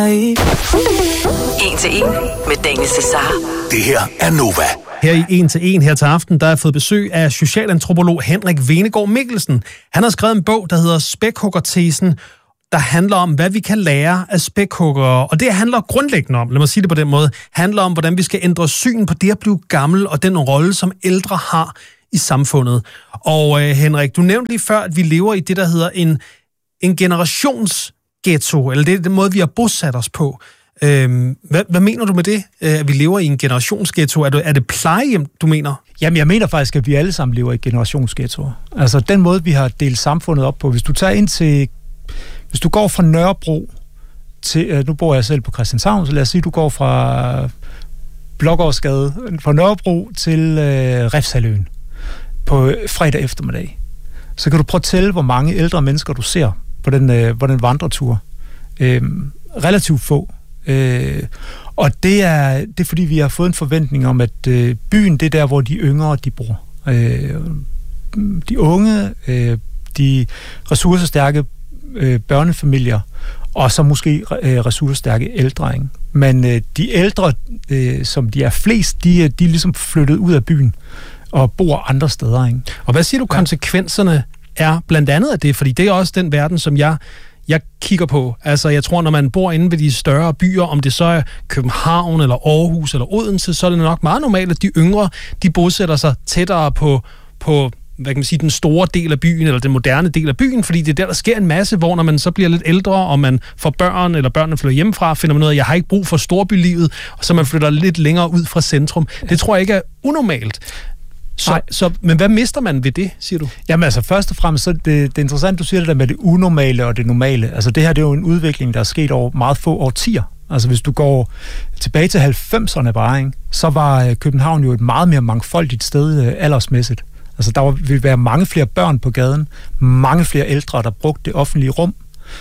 En til en med Daniel Cesar. Det her er Nova. Her i En til en her til aften, der har jeg fået besøg af socialantropolog Henrik Venegård Mikkelsen. Han har skrevet en bog, der hedder Spækhuggertesen, der handler om, hvad vi kan lære af spækhuggere. Og det handler grundlæggende om, lad mig sige det på den måde, handler om, hvordan vi skal ændre syn på det at blive gammel og den rolle, som ældre har i samfundet. Og Henrik, du nævnte lige før, at vi lever i det, der hedder en generationsghetto, eller det er den måde, vi har bosat os på. Hvad mener du med det, at vi lever i en generationsghetto? Er det plejehjem, du mener? Jamen, jeg mener faktisk, at vi alle sammen lever i generationsghettoer. Altså, den måde, vi har delt samfundet op på. Hvis du går fra Nørrebro til... Nu bor jeg selv på Christianshavn, så lad os sige, du går fra Blågårdsgade, fra Nørrebro til Refshaløen på fredag eftermiddag. Så kan du prøve at tælle, hvor mange ældre mennesker du ser på den vandretur. Relativt få. Og det er fordi, vi har fået en forventning om, at byen, det er der, hvor de yngre, de bor. De unge, de ressourcestærke børnefamilier, og så måske ressourcestærke ældre. Ikke? Men de ældre, som de er flest, de er ligesom flyttet ud af byen og bor andre steder. Ikke? Og hvad siger du, konsekvenserne er blandt andet af det? Fordi det er også den verden, som jeg kigger på. Altså, jeg tror, når man bor inde ved de større byer, om det så er København, eller Aarhus, eller Odense, så er det nok meget normalt, at de yngre, de bosætter sig tættere på hvad kan man sige, den store del af byen, eller den moderne del af byen, fordi det er der sker en masse, hvor når man så bliver lidt ældre, og man får børn, eller børnene flytter hjemmefra, finder man ud af, at jeg har ikke brug for storbylivet, og så man flytter lidt længere ud fra centrum. Det tror jeg ikke er unormalt. Men hvad mister man ved det, siger du? Jamen altså, først og fremmest, så det er interessant, du siger det der med det unormale og det normale. Altså det her, det er jo en udvikling, der er sket over meget få årtier. Altså hvis du går tilbage til 90'erne bare, ikke, så var København jo et meget mere mangfoldigt sted aldersmæssigt. Altså der ville være mange flere børn på gaden, mange flere ældre, der brugte det offentlige rum.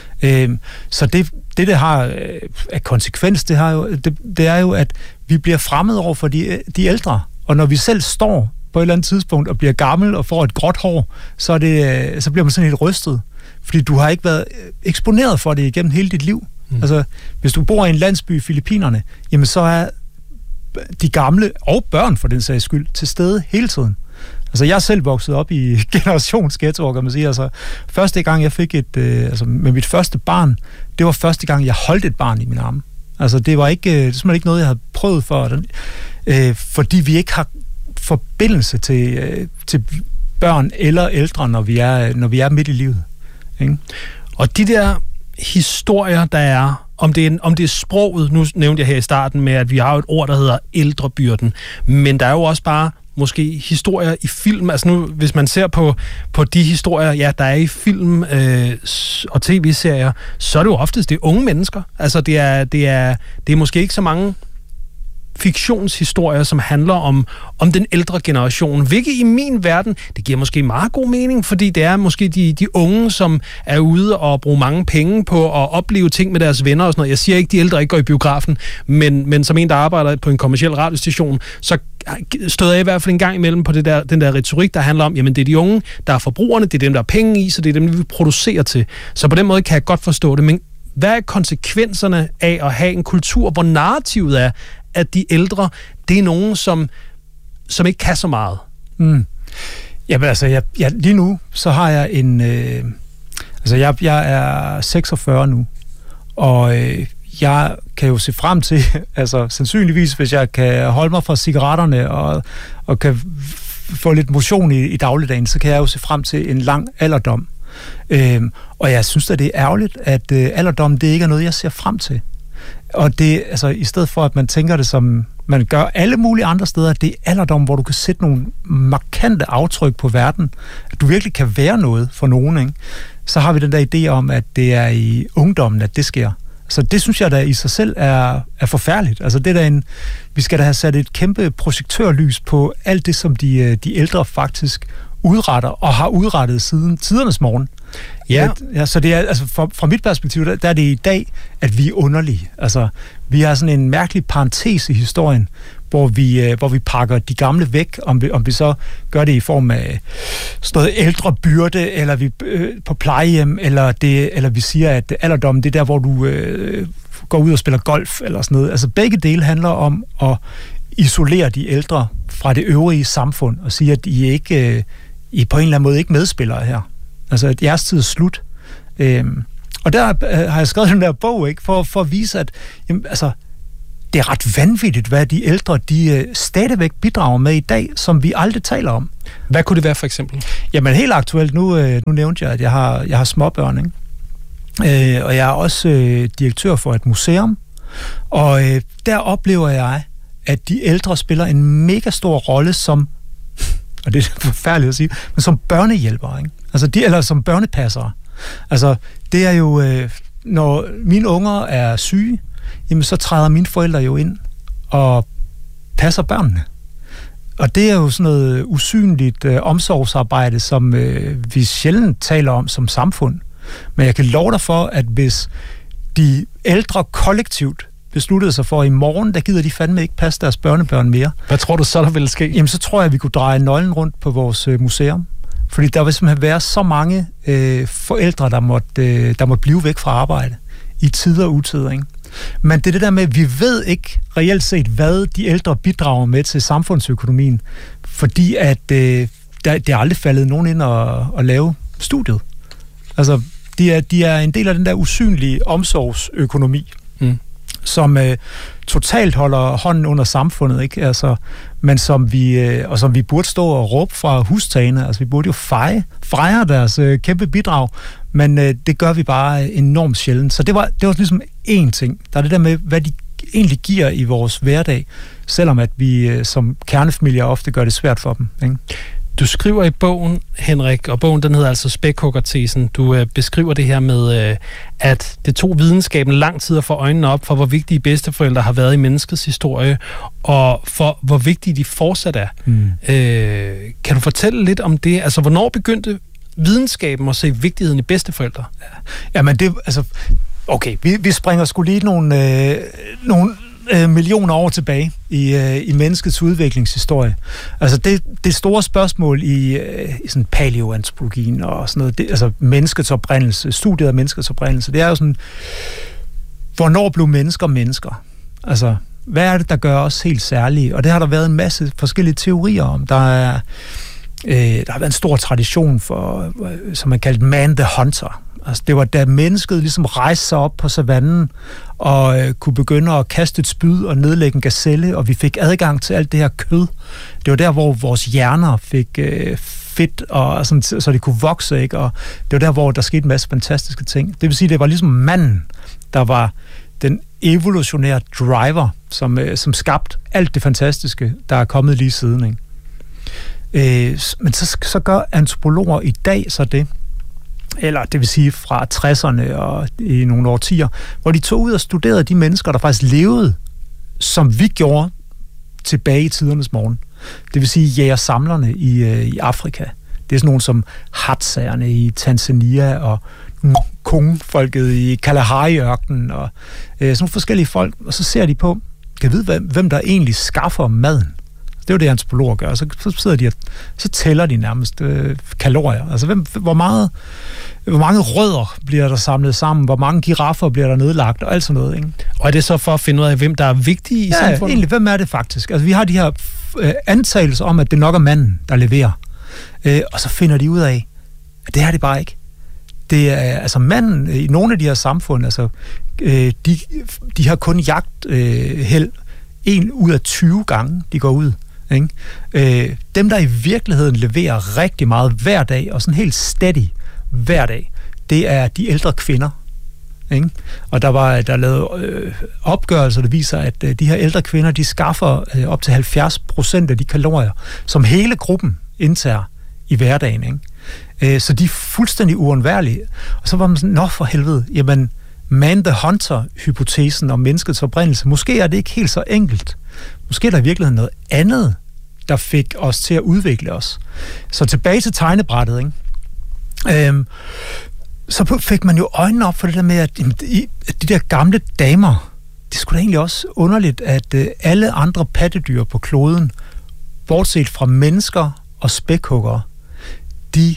Så det har af konsekvens, det er jo, at vi bliver fremmede over for de ældre. Og når vi selv står på et eller andet tidspunkt og bliver gammel og får et gråt hår, så bliver man sådan helt rystet. Fordi du har ikke været eksponeret for det igennem hele dit liv. Altså, hvis du bor i en landsby i Filippinerne, jamen så er de gamle og børn for den sags skyld til stede hele tiden. Altså, jeg er selv vokset op i generationsghettoer, kan man sige. Altså, første gang jeg fik med mit første barn, det var første gang, jeg holdt et barn i mine arme. Altså, det var simpelthen ikke noget, jeg havde prøvet for, fordi vi ikke har forbindelse til børn eller ældre, når vi er midt i livet. Ikke? Og de der historier, der er, om det er sproget, nu nævnte jeg her i starten med, at vi har et ord, der hedder ældrebyrden, men der er jo også bare måske historier i film, altså nu, hvis man ser på de historier, ja, der er i film og tv-serier, så er det jo oftest det er unge mennesker. Altså det er måske ikke så mange fiktionshistorier, som handler om den ældre generation, hvilket i min verden, det giver måske meget god mening, fordi det er måske de unge, som er ude og bruge mange penge på at opleve ting med deres venner og sådan noget. Jeg siger ikke, de ældre ikke går i biografen, men som en, der arbejder på en kommerciel radiostation, så støder jeg i hvert fald en gang imellem på den der retorik, der handler om, jamen det er de unge, der er forbrugerne, det er dem, der er penge i, så det er dem, vi producerer til. Så på den måde kan jeg godt forstå det, men hvad er konsekvenserne af at have en kultur, hvor narrativet er, at de ældre, det er nogen, som ikke kan så meget? Jamen altså, lige nu, så har jeg jeg er 46 nu, og jeg kan jo se frem til, altså sandsynligvis, hvis jeg kan holde mig fra cigaretterne og kan få lidt motion i dagligdagen, så kan jeg jo se frem til en lang alderdom. Og jeg synes at det er ærgerligt, at alderdommen, det ikke er noget, jeg ser frem til. Og det, altså i stedet for, at man tænker det som man gør alle mulige andre steder, det er alderdom, hvor du kan sætte nogle markante aftryk på verden, at du virkelig kan være noget for nogen, ikke? Så har vi den der idé om, at det er i ungdommen, at det sker. Så det synes jeg da i sig selv er forfærdeligt. Altså det der vi skal da have sat et kæmpe projektørlys på alt det, som de ældre faktisk udretter og har udrettet siden tidernes morgen. Ja. Så det er, altså fra mit perspektiv, der er det i dag, at vi er underlige. Altså, vi har sådan en mærkelig parentes i historien, hvor vi pakker de gamle væk, om vi så gør det i form af sådan noget ældre byrde, eller vi på plejehjem, eller vi siger, at alderdommen, det er der, hvor du går ud og spiller golf, eller sådan noget. Altså begge dele handler om at isolere de ældre fra det øvrige samfund, og sige, at I ikke I på en eller anden måde ikke medspillere her. Altså, at jeres tid er slut. Og der har jeg skrevet den der bog, ikke, for at vise, at jamen, altså, det er ret vanvittigt, hvad de ældre, de stadigvæk bidrager med i dag, som vi aldrig taler om. Hvad kunne det være for eksempel? Jamen helt aktuelt, nu nævnte jeg, at jeg har småbørn, ikke? Og jeg er også direktør for et museum, og der oplever jeg, at de ældre spiller en mega stor rolle som, og det er forfærdeligt at sige, men som børnehjælpere, ikke? Altså eller som børnepassere. Altså det er jo, når mine unger er syge, jamen så træder mine forældre jo ind og passer børnene. Og det er jo sådan noget usynligt omsorgsarbejde, som vi sjældent taler om som samfund. Men jeg kan love dig for, at hvis de ældre kollektivt besluttede sig for, at i morgen, der gider de fandme ikke passe deres børnebørn mere. Hvad tror du så, der ville ske? Jamen, så tror jeg, at vi kunne dreje nøglen rundt på vores museum. Fordi der vil simpelthen være så mange forældre, der måtte blive væk fra arbejde i tid og utid, ikke? Men det er det der med, at vi ved ikke reelt set, hvad de ældre bidrager med til samfundsøkonomien, fordi at det er aldrig faldet nogen ind og lave studiet. Altså, de er en del af den der usynlige omsorgsøkonomi, som totalt holder hånden under samfundet, ikke? Altså, men som vi burde stå og råbe fra hustagene. Altså, vi burde jo fejre deres kæmpe bidrag, men det gør vi bare enormt sjældent. Så det var ligesom én ting. Der er det der med, hvad de egentlig giver i vores hverdag, selvom at vi som kernefamilier ofte gør det svært for dem, ikke? Du skriver i bogen, Henrik, og bogen den hedder altså Spækhuggertesen. Du beskriver det her med, at det tog videnskaben lang tid at få øjnene op for, hvor vigtige bedsteforældre har været i menneskets historie, og for hvor vigtige de fortsat er. Kan du fortælle lidt om det? Altså, hvornår begyndte videnskaben at se vigtigheden i bedsteforældre? Jamen, det altså... Okay, vi springer sgu lige nogle millioner år tilbage i menneskets udviklingshistorie. Altså det store spørgsmål i sådan paleoantropologien og sådan noget, altså menneskets oprindelse, studiet af menneskets oprindelse, det er jo sådan, hvornår blev mennesker? Altså, hvad er det, der gør os helt særlige? Og det har der været en masse forskellige teorier om. Der har været en stor tradition for, som man kaldte man the hunter. Altså, det var da mennesket ligesom rejste sig op på savannen og kunne begynde at kaste et spyd og nedlægge en gazelle, og vi fik adgang til alt det her kød. Det var der, hvor vores hjerner fik fedt, og sådan, så de kunne vokse, ikke? Og det var der, hvor der skete en masse fantastiske ting. Det vil sige, det var ligesom manden, der var den evolutionære driver, som skabte alt det fantastiske, der er kommet lige siden, ikke? Men så gør antropologer i dag så det, eller det vil sige fra 60'erne og i nogle årtier, hvor de tog ud og studerede de mennesker, der faktisk levede, som vi gjorde tilbage i tidernes morgen. Det vil sige jægersamlerne i Afrika. Det er sådan nogle som Hatsagerne i Tanzania og Kong-folket i Kalahari-ørkenen og sådan nogle forskellige folk. Og så ser de på, kan vide, hvem der egentlig skaffer maden. Det er jo det, antropologer gør. Så sidder de så tæller de nærmest kalorier. Altså, hvor mange rødder bliver der samlet sammen? Hvor mange giraffer bliver der nedlagt? Og alt sådan noget, ikke? Og er det så for at finde ud af, hvem der er vigtige i samfundet? Ja, egentlig. Hvem er det faktisk? Altså, vi har de her antagelser om, at det nok er manden, der leverer. Og så finder de ud af, at det er det bare ikke. Det er altså manden i nogle af de her samfund, altså, de har kun jagtheld 1 ud af 20 gange, de går ud. Ikke? Dem, der i virkeligheden leverer rigtig meget hver dag, og sådan helt steady hver dag, det er de ældre kvinder. Ikke? Og der lavet opgørelser, der viser, at de her ældre kvinder, de skaffer op til 70% af de kalorier, som hele gruppen indtager i hverdagen. Ikke? Så de er fuldstændig uundværlige. Og så var man sådan, nå for helvede, jamen man the hunter-hypotesen om menneskets oprindelse, måske er det ikke helt så enkelt. Måske er der i virkeligheden noget andet, der fik os til at udvikle os. Så tilbage til tegnebrættet, ikke? så fik man jo øjnene op for det der med, at de der gamle damer, det skulle da egentlig også underligt, at alle andre pattedyr på kloden, bortset fra mennesker og spækhuggere, de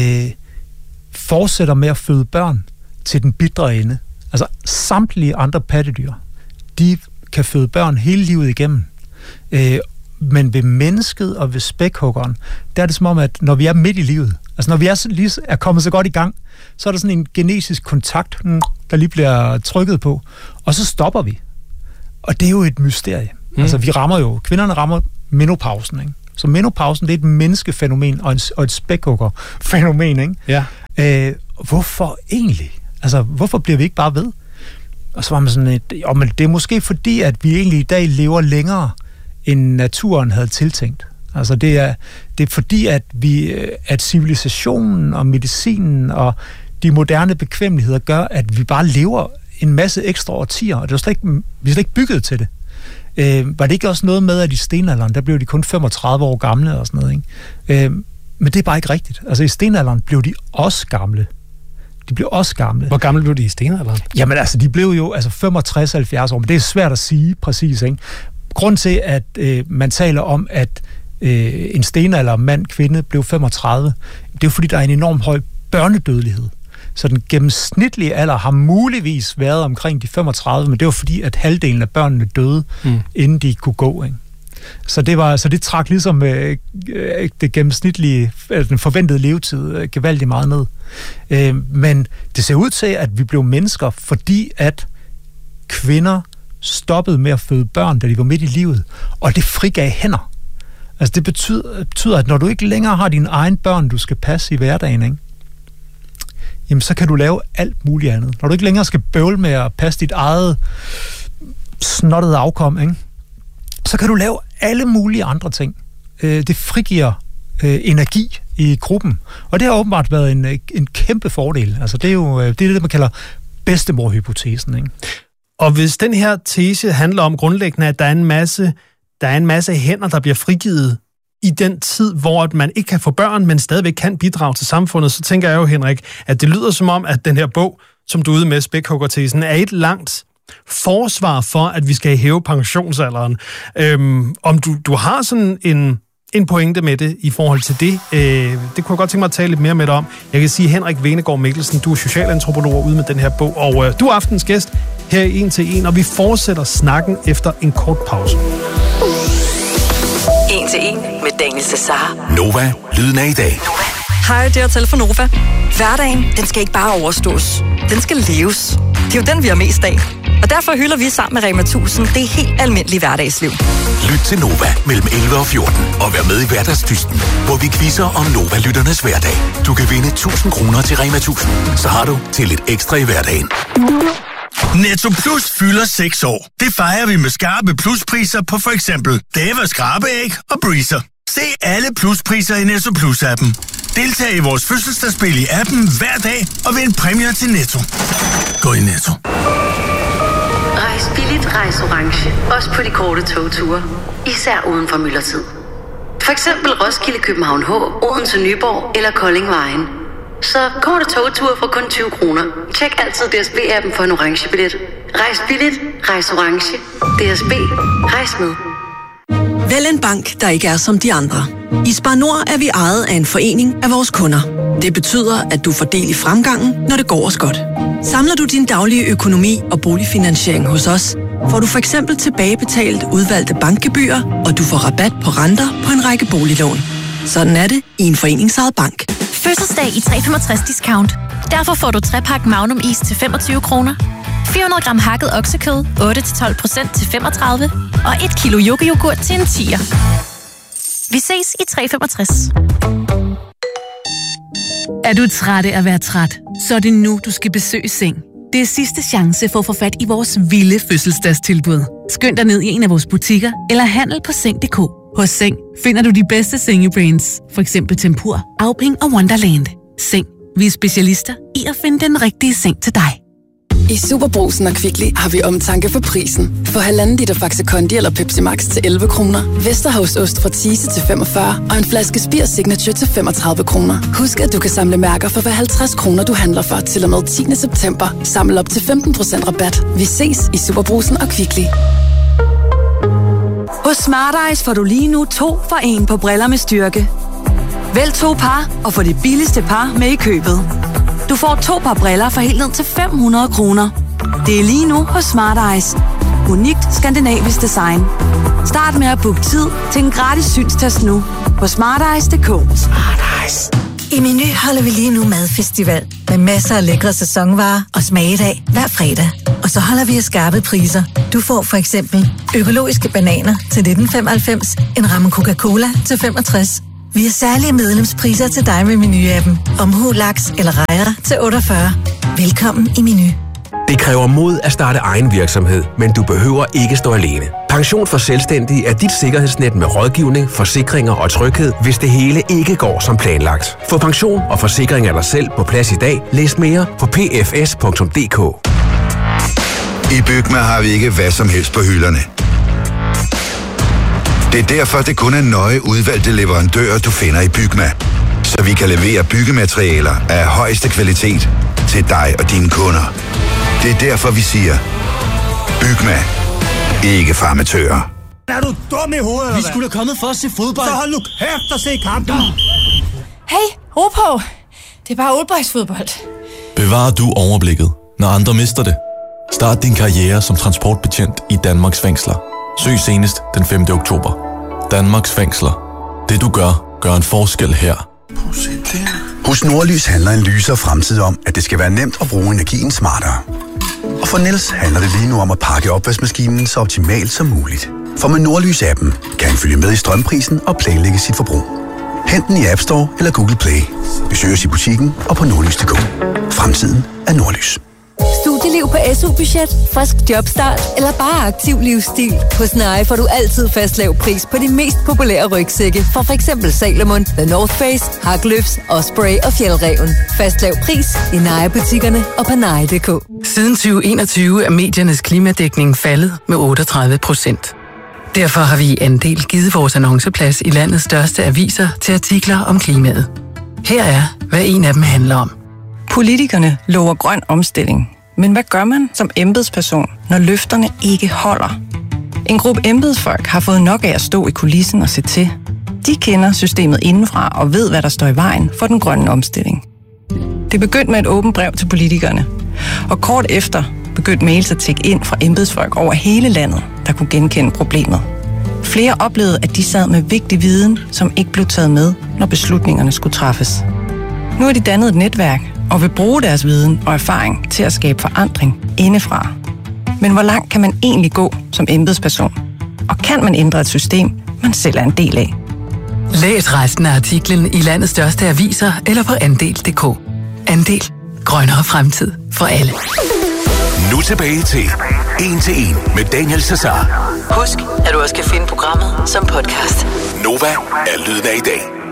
fortsætter med at føde børn til den bitre ende. Altså samtlige andre pattedyr, de kan føde børn hele livet igennem. Men ved mennesket og ved spækhuggeren, der er det som om, at når vi er midt i livet, altså når vi er kommet så godt i gang, så er der sådan en genetisk kontakt, der lige bliver trykket på, og så stopper vi. Og det er jo et mysterie. Altså kvinderne rammer menopausen, ikke? Så menopausen, det er et menneskefænomen og et spækhuggerfænomen, ikke? Ja. Hvorfor egentlig? Altså, hvorfor bliver vi ikke bare ved? Og så var man sådan men det er måske fordi, at vi egentlig i dag lever længere, end naturen havde tiltænkt. Altså, det er fordi, at civilisationen og medicinen og de moderne bekvemmeligheder gør, at vi bare lever en masse ekstra årtier, og vi er slet ikke bygget til det. Var det ikke også noget med, at i stenalderen, der blev de kun 35 år gamle og sådan noget, ikke? Men det er bare ikke rigtigt. Altså i stenalderen blev de også gamle. Hvor gamle blev de i stenalderen? Jamen altså, de blev jo 65-70 år, men det er svært at sige præcis, ikke? Grund til, at man taler om, at en stenalder mand-kvinde blev 35, det er jo fordi, der er en enorm høj børnedødelighed. Så den gennemsnitlige alder har muligvis været omkring de 35, men det var fordi, at halvdelen af børnene døde, inden de kunne gå, ikke? Så det trak ligesom det gennemsnitlige, den forventede levetid gevaldigt meget ned. Men det ser ud til, at vi blev mennesker, fordi at kvinder stoppede med at føde børn, da de var midt i livet, og det frigav hænder. Altså det betyder, at når du ikke længere har dine egen børn, du skal passe i hverdagen, ikke? Jamen så kan du lave alt muligt andet. Når du ikke længere skal bøvle med at passe dit eget snottede afkom, ikke? Så kan du lave alle mulige andre ting. Det frigiver energi i gruppen. Og det har åbenbart været en kæmpe fordel. Altså det er jo det, man kalder bedstemorhypotesen, ikke? Og hvis den her tese handler om grundlæggende, at der er en masse hænder, der bliver frigivet i den tid, hvor man ikke kan få børn, men stadigvæk kan bidrage til samfundet, så tænker jeg jo, Henrik, at det lyder som om, at den her bog, som du er ude med, spækhuggertesen, er et langt forsvar for, at vi skal hæve pensionsalderen. Om du har sådan en pointe med det i forhold til det, det kunne jeg godt tænke mig at tale lidt mere med dig om. Jeg kan sige, Henrik Venegård Mikkelsen, du er socialantropolog ude med den her bog, og du er aftens gæst her i 1 til 1, og vi fortsætter snakken efter en kort pause. 1 til 1 med Daniel Cesar. Nova, lyden af i dag. Hej, det er Tal for Nova. Hverdagen, den skal ikke bare overstås. Den skal leves. Det er jo den, vi har mest af. Og derfor hylder vi sammen med Rema 1000 det helt almindelige hverdagsliv. Lyt til Nova mellem 11 og 14 og vær med i Hverdagsdysten, hvor vi quizzer om Nova-lytternes hverdag. Du kan vinde 1000 kroner til Rema 1000. Så har du til lidt ekstra i hverdagen. Netto Plus fylder 6 år. Det fejrer vi med skarpe pluspriser på for eksempel Davas skrabeæg og Breezer. Se alle pluspriser i Netto Plus-appen. Deltag i vores fødselsdagsspil i appen hver dag og vind præmier til Netto. Gå i Netto. Rejs billigt, rejs orange. Også på de korte togture. Især uden for myldretid. For eksempel Roskilde, København H, Odense, Nyborg eller Kolding Vejen. Så korte togture for kun 20 kroner. Tjek altid DSB-appen for en orange billet. Rejs billigt, rejs orange. DSB, rejs med. Vælg en bank, der ikke er som de andre. I Spar Nord er vi ejet af en forening af vores kunder. Det betyder, at du får del i fremgangen, når det går os godt. Samler du din daglige økonomi og boligfinansiering hos os, får du for eksempel tilbagebetalt udvalgte bankgebyrer, og du får rabat på renter på en række boliglån. Sådan er det i en foreningsejet bank. Fødselsdag i 365 discount. Derfor får du 3-pakke Magnum is til 25 kroner. 400 gram hakket oksekød, 8-12% til 35, og 1 kilo yoghurt til en 10'er. Vi ses i 365. Er du træt af at være træt? Så er det nu, du skal besøge Seng. Det er sidste chance for at få fat i vores vilde fødselsdagstilbud. Skynd dig ned i en af vores butikker, eller handle på Seng.dk. Hos Seng finder du de bedste sengebrands, for eksempel Tempur, Auping og Wonderland. Seng. Vi er specialister i at finde den rigtige seng til dig. I Superbrugsen og Kvickly har vi omtanke for prisen. For 1,5 liter Faxe Kondi eller Pepsi Max til 11 kroner. Vesterhavsost fra Thise til 45 og en flaske Spir Signature til 35 kroner. Husk, at du kan samle mærker for hver 50 kroner, du handler for til og med 10. september. Samle op til 15% rabat. Vi ses i Superbrugsen og Kvickly. Hos Smart Eyes får du lige nu 2 for 1 på briller med styrke. Vælg 2 par og få det billigste par med i købet. Du får 2 par briller for helt ned til 500 kroner. Det er lige nu hos Smart Eyes. Unikt skandinavisk design. Start med at booke tid til en gratis synstest nu på smarteyes.dk. Smart Eyes. I Meny holder vi lige nu madfestival med masser af lækre sæsonvarer og smagedag hver fredag. Og så holder vi skarpe priser. Du får for eksempel økologiske bananer til 19,95, en ramme Coca-Cola til 65. Vi har særlige medlemspriser til dig med Meny-appen. Omhu, laks eller rejer til 48. Velkommen i Meny. Det kræver mod at starte egen virksomhed, men du behøver ikke stå alene. Pension for Selvstændige er dit sikkerhedsnet med rådgivning, forsikringer og tryghed, hvis det hele ikke går som planlagt. Få pension og forsikring af dig selv på plads i dag. Læs mere på pfs.dk. I Bygma har vi ikke hvad som helst på hylderne. Det er derfor, det kun er nøje udvalgte leverandører, du finder i Bygma. Så vi kan levere byggematerialer af højeste kvalitet til dig og dine kunder. Det er derfor, vi siger, Bygma. Ikke farmatører. Er du dum i hovedet, Vi skulle have kommet for at se fodbold. Så hold nu kæft og se kampen. Hey, ro på. Det er bare oldboysfodbold. Bevarer du overblikket, når andre mister det? Start din karriere som transportbetjent i Danmarks fængsler. Søg senest den 5. oktober. Danmarks fængsler. Det du gør, gør en forskel her. Hos Nordlys handler en lysere fremtid om, at det skal være nemt at bruge energien smartere. Og for Niels handler det lige nu om at pakke opvaskemaskinen så optimalt som muligt. For med Nordlys-appen kan han følge med i strømprisen og planlægge sit forbrug. Hent den i App Store eller Google Play. Besøg os i butikken og på nordlys.dk. Fremtiden er Nordlys. Studieliv på SU-budget, frisk jobstart eller bare aktiv livsstil. Hos Nye får du altid fast lav pris på de mest populære rygsække fra f.eks. Salomon, The North Face, Haglöfs, Osprey og Fjällräven. Fast lav pris i Nye-butikkerne og på nye.dk. Siden 2021 er mediernes klimadækning faldet med 38%. Derfor har vi i Andel givet vores annonceplads i landets største aviser til artikler om klimaet. Her er, hvad en af dem handler om. Politikerne lover grøn omstilling. Men hvad gør man som embedsperson, når løfterne ikke holder? En gruppe embedsfolk har fået nok af at stå i kulissen og se til. De kender systemet indenfra og ved, hvad der står i vejen for den grønne omstilling. Det begyndte med et åbent brev til politikerne. Og kort efter begyndte mails at tikke ind fra embedsfolk over hele landet, der kunne genkende problemet. Flere oplevede, at de sad med vigtig viden, som ikke blev taget med, når beslutningerne skulle træffes. Nu har de dannet et netværk og vil bruge deres viden og erfaring til at skabe forandring indefra. Men hvor langt kan man egentlig gå som embedsperson? Og kan man ændre et system, man selv er en del af? Læs resten af artiklen i landets største aviser eller på andel.dk. Andel. Grønnere fremtid for alle. Nu tilbage til En til En med Daniel Cesar. Husk, at du også kan finde programmet som podcast. Nova er lyden af i dag.